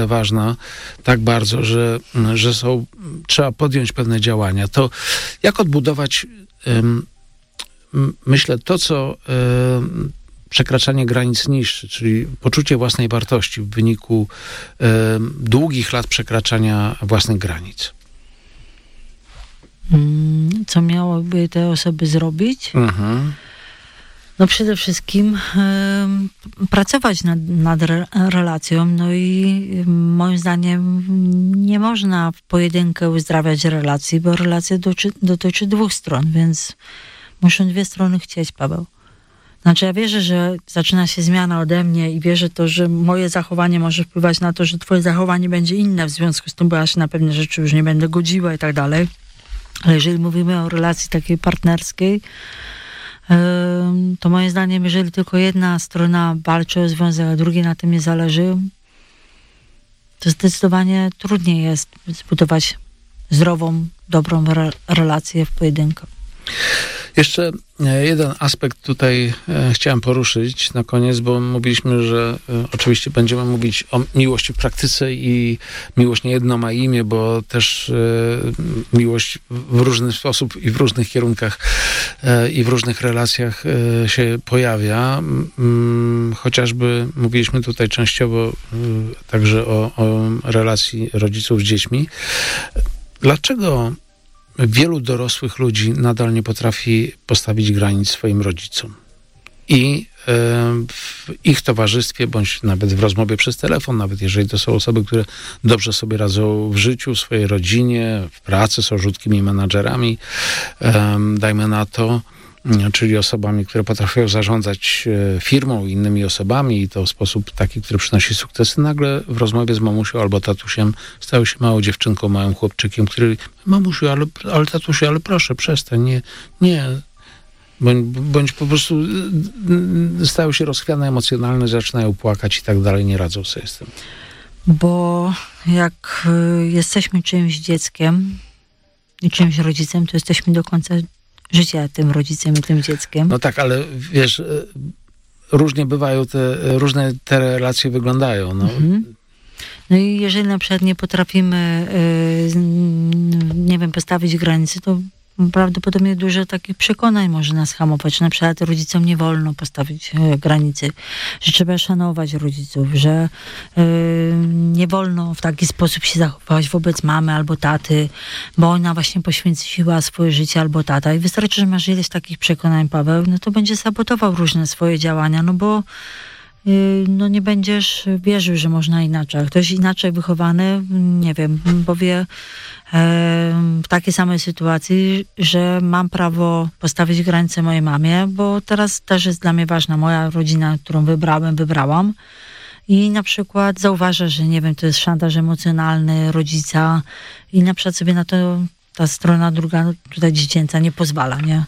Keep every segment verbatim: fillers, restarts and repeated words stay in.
ważna tak bardzo, że, że są, trzeba podjąć pewne działania. To jak odbudować, ym, myślę, to, co ym, przekraczanie granic niszczy, czyli poczucie własnej wartości w wyniku ym, długich lat przekraczania własnych granic. Co miałyby te osoby zrobić? Mhm. No przede wszystkim y, pracować nad, nad re, relacją, no i y, moim zdaniem nie można w pojedynkę uzdrawiać relacji, bo relacja dotyczy, dotyczy dwóch stron, więc muszą dwie strony chcieć, Paweł. Znaczy ja wierzę, że zaczyna się zmiana ode mnie i wierzę to, że moje zachowanie może wpływać na to, że twoje zachowanie będzie inne w związku z tym, bo ja się na pewne rzeczy już nie będę godziła i tak dalej. Ale jeżeli mówimy o relacji takiej partnerskiej, to moim zdaniem, jeżeli tylko jedna strona walczy o związek, a drugiej na tym nie zależy, to zdecydowanie trudniej jest zbudować zdrową, dobrą re- relację w pojedynkę. Jeszcze jeden aspekt tutaj e, chciałem poruszyć na koniec, bo mówiliśmy, że e, oczywiście będziemy mówić o miłości w praktyce i miłość nie jedno ma imię, bo też e, miłość w różny sposób i w różnych kierunkach e, i w różnych relacjach e, się pojawia. Mm, chociażby mówiliśmy tutaj częściowo e, także o, o relacji rodziców z dziećmi. Dlaczego wielu dorosłych ludzi nadal nie potrafi postawić granic swoim rodzicom? I e, w ich towarzystwie, bądź nawet w rozmowie przez telefon, nawet jeżeli to są osoby, które dobrze sobie radzą w życiu, w swojej rodzinie, w pracy, są rzutkimi menadżerami, e, dajmy na to, czyli osobami, które potrafią zarządzać firmą i innymi osobami i to w sposób taki, który przynosi sukcesy, nagle w rozmowie z mamusią albo tatusiem stają się małą dziewczynką, małym chłopczykiem, który mamusiu, ale, ale tatusiu, ale proszę, przestań, nie, nie. Bądź, bądź po prostu stają się rozchwiane emocjonalne, zaczynają płakać i tak dalej, nie radzą sobie z tym. Bo jak jesteśmy czyimś dzieckiem i czyimś rodzicem, to jesteśmy do końca życia tym rodzicem i tym dzieckiem. No tak, ale wiesz, różnie bywają te, różne te relacje wyglądają. No. Mhm. No i jeżeli na przykład nie potrafimy, yy, nie wiem, postawić granicy, to prawdopodobnie dużo takich przekonań może nas hamować. Na przykład rodzicom nie wolno postawić e, granicy, że trzeba szanować rodziców, że e, nie wolno w taki sposób się zachować wobec mamy albo taty, bo ona właśnie poświęciła swoje życie albo tata. I wystarczy, że masz ileś takich przekonań, Paweł, no to będzie sabotował różne swoje działania, no bo no nie będziesz wierzył, że można inaczej. Ktoś inaczej wychowany, nie wiem, powie w takiej samej sytuacji, że mam prawo postawić granicę mojej mamie, bo teraz też jest dla mnie ważna moja rodzina, którą wybrałem, wybrałam. I na przykład zauważa, że nie wiem, to jest szantaż emocjonalny rodzica i na przykład sobie na to ta strona druga, tutaj dziecięca, nie pozwala, nie?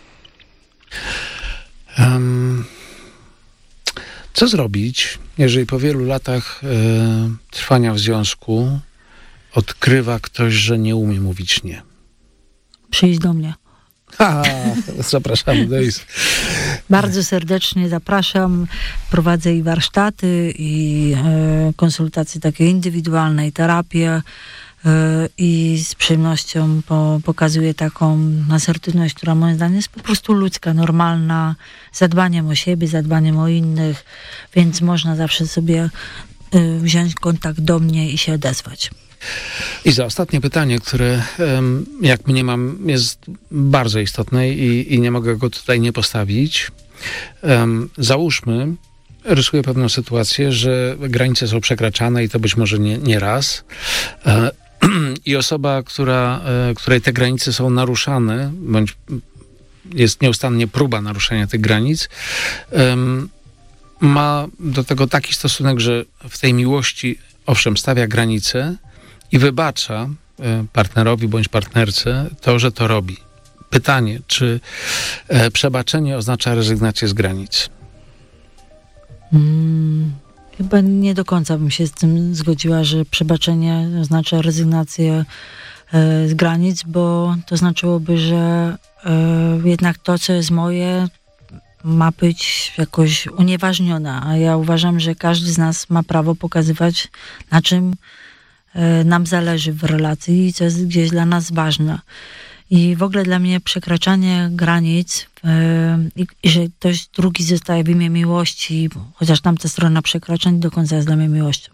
Um, co zrobić, jeżeli po wielu latach e, trwania w związku odkrywa ktoś, że nie umie mówić nie? Przyjdź do mnie. Ha, zapraszamy do Izby. Bardzo serdecznie zapraszam. Prowadzę i warsztaty, i e, konsultacje takie indywidualne, i terapię. E, I z przyjemnością po, pokazuję taką asertywność, która moim zdaniem jest po prostu ludzka, normalna, zadbaniem o siebie, zadbaniem o innych, więc można zawsze sobie e, wziąć kontakt do mnie i się odezwać. I za ostatnie pytanie, które jak mniemam jest bardzo istotne i, i nie mogę go tutaj nie postawić. Um, załóżmy, rysuję pewną sytuację, że granice są przekraczane i to być może nie, nie raz. E, I osoba, która, e, której te granice są naruszane, bądź jest nieustannie próba naruszenia tych granic, um, ma do tego taki stosunek, że w tej miłości, owszem, stawia granice i wybacza partnerowi bądź partnerce to, że to robi. Pytanie, czy e, przebaczenie oznacza rezygnację z granic? Hmm, chyba nie do końca bym się z tym zgodziła, że przebaczenie oznacza rezygnację e, z granic, bo to znaczyłoby, że e, jednak to, co jest moje, ma być jakoś unieważniona, a ja uważam, że każdy z nas ma prawo pokazywać, na czym e, nam zależy w relacji i co jest gdzieś dla nas ważne. I w ogóle dla mnie przekraczanie granic e, i, i że ktoś drugi zostaje w imię miłości, chociaż tamta strona przekracza, nie do końca jest dla mnie miłością.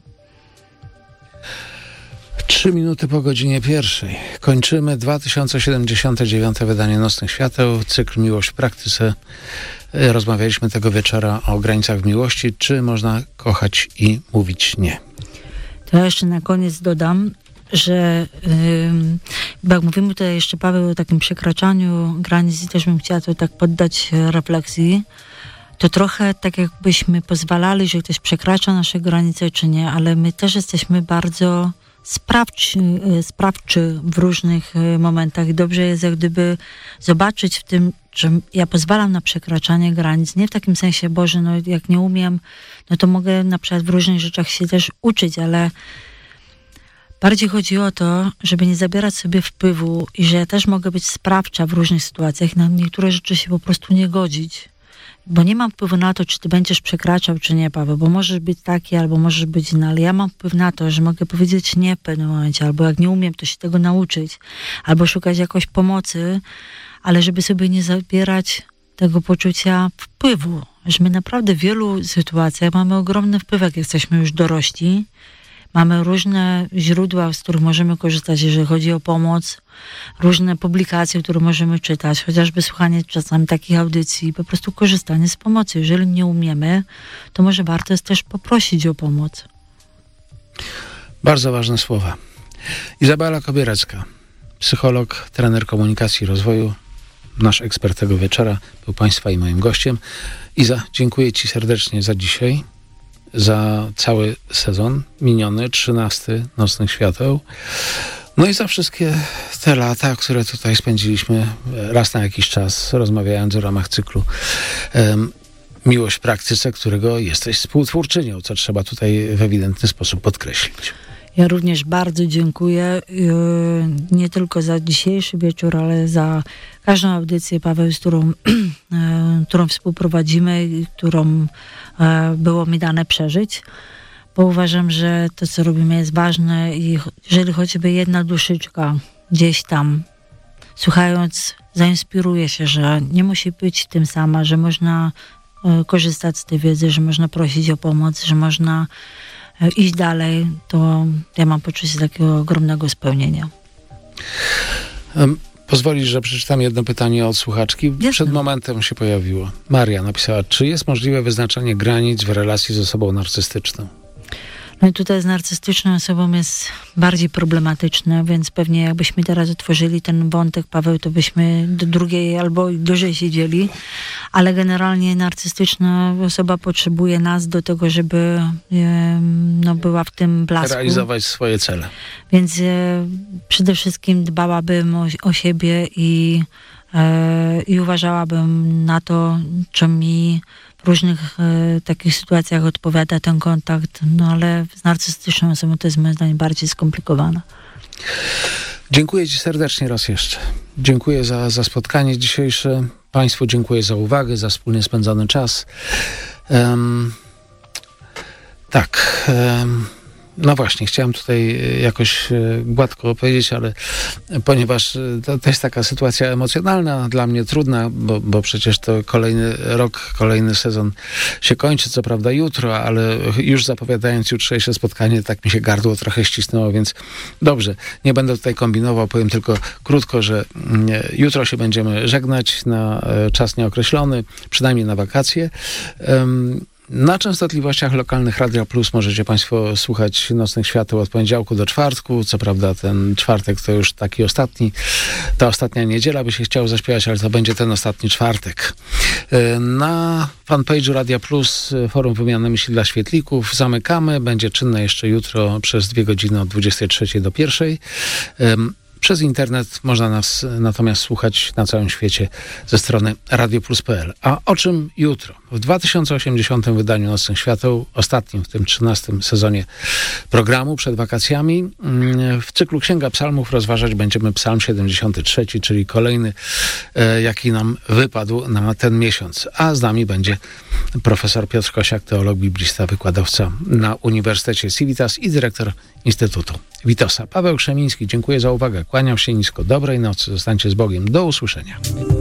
Trzy minuty po godzinie pierwszej. Kończymy dwa tysiące siedemdziesiąte dziewiąte wydanie Nocnych Świateł, cykl Miłość w praktyce. Rozmawialiśmy tego wieczora o granicach miłości. Czy można kochać i mówić nie? To ja jeszcze na koniec dodam, że yy, jak mówimy tutaj jeszcze, Paweł, o takim przekraczaniu granic i też bym chciała to tak poddać refleksji, to trochę tak jakbyśmy pozwalali, że ktoś przekracza nasze granice czy nie, ale my też jesteśmy bardzo sprawczy, sprawczy w różnych momentach. Dobrze jest jak gdyby zobaczyć w tym, że ja pozwalam na przekraczanie granic, nie w takim sensie, Boże, no jak nie umiem, no to mogę na przykład w różnych rzeczach się też uczyć, ale bardziej chodzi o to, żeby nie zabierać sobie wpływu i że ja też mogę być sprawcza w różnych sytuacjach, na niektóre rzeczy się po prostu nie godzić. Bo nie mam wpływu na to, czy ty będziesz przekraczał, czy nie, Paweł, bo możesz być taki, albo możesz być inny, ale ja mam wpływ na to, że mogę powiedzieć nie w pewnym momencie, albo jak nie umiem, to się tego nauczyć, albo szukać jakoś pomocy, ale żeby sobie nie zabierać tego poczucia wpływu, że my naprawdę w wielu sytuacjach mamy ogromny wpływ, jak jesteśmy już dorośli. Mamy różne źródła, z których możemy korzystać, jeżeli chodzi o pomoc, różne publikacje, które możemy czytać, chociażby słuchanie czasami takich audycji, po prostu korzystanie z pomocy. Jeżeli nie umiemy, to może warto jest też poprosić o pomoc. Bardzo ważne słowa. Izabela Kobierecka, psycholog, trener komunikacji i rozwoju, nasz ekspert tego wieczora, był Państwa i moim gościem. Iza, dziękuję Ci serdecznie za dzisiaj, za cały sezon miniony, trzynasty Nocnych Świateł. No i za wszystkie te lata, które tutaj spędziliśmy raz na jakiś czas, rozmawiając w ramach cyklu um, Miłość w praktyce, którego jesteś współtwórczynią, co trzeba tutaj w ewidentny sposób podkreślić. Ja również bardzo dziękuję yy, nie tylko za dzisiejszy wieczór, ale za każdą audycję, Paweł, z którą, yy, którą współprowadzimy i którą yy, było mi dane przeżyć, bo uważam, że to, co robimy, jest ważne i jeżeli choćby jedna duszyczka gdzieś tam, słuchając, zainspiruje się, że nie musi być tym sama, że można yy, korzystać z tej wiedzy, że można prosić o pomoc, że można iść dalej, to ja mam poczucie takiego ogromnego spełnienia. Um, pozwolisz, że przeczytam jedno pytanie od słuchaczki. Jasne. Przed momentem się pojawiło. Maria napisała, czy jest możliwe wyznaczanie granic w relacji z osobą narcystyczną? No i tutaj z narcystyczną osobą jest bardziej problematyczne, więc pewnie jakbyśmy teraz otworzyli ten wątek, Paweł, to byśmy do drugiej albo dłużej siedzieli, ale generalnie narcystyczna osoba potrzebuje nas do tego, żeby no, była w tym blasku. Realizować swoje cele. Więc e, przede wszystkim dbałabym o, o siebie i, e, i uważałabym na to, co mi w różnych e, takich sytuacjach odpowiada ten kontakt, no ale z narcystyczną osobą to jest moim zdaniem bardziej skomplikowane. Dziękuję Ci serdecznie raz jeszcze. Dziękuję za, za spotkanie dzisiejsze. Państwu dziękuję za uwagę, za wspólnie spędzony czas. Um, tak... Um, No właśnie, chciałem tutaj jakoś gładko opowiedzieć, ale ponieważ to, to jest taka sytuacja emocjonalna, dla mnie trudna, bo, bo przecież to kolejny rok, kolejny sezon się kończy, co prawda jutro, ale już zapowiadając jutrzejsze spotkanie, tak mi się gardło trochę ścisnęło, więc dobrze, nie będę tutaj kombinował, powiem tylko krótko, że jutro się będziemy żegnać na czas nieokreślony, przynajmniej na wakacje. Um, Na częstotliwościach lokalnych Radia Plus możecie Państwo słuchać Nocnych Świateł od poniedziałku do czwartku. Co prawda ten czwartek to już taki ostatni, ta ostatnia niedziela by się chciało zaśpiewać, ale to będzie ten ostatni czwartek. Na fanpage'u Radia Plus Forum Wymiany Myśli dla Świetlików zamykamy. Będzie czynne jeszcze jutro przez dwie godziny od dwudziestej trzeciej do pierwszej. Przez internet można nas natomiast słuchać na całym świecie ze strony radio plus kropka p l. A o czym jutro? W dwa tysiące osiemdziesiątym wydaniu Nocnych Świateł, ostatnim w tym trzynastym sezonie programu przed wakacjami, w cyklu Księga Psalmów rozważać będziemy Psalm siedemdziesiąty trzeci, czyli kolejny, jaki nam wypadł na ten miesiąc. A z nami będzie profesor Piotr Kosiak, teolog, biblista, wykładowca na Uniwersytecie Civitas i dyrektor Instytutu Witosa. Paweł Krzemiński, dziękuję za uwagę. Kłaniam się nisko. Dobrej nocy. Zostańcie z Bogiem. Do usłyszenia.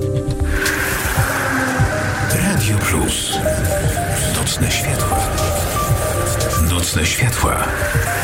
Radio Plus. Nocne światła. Nocne światła.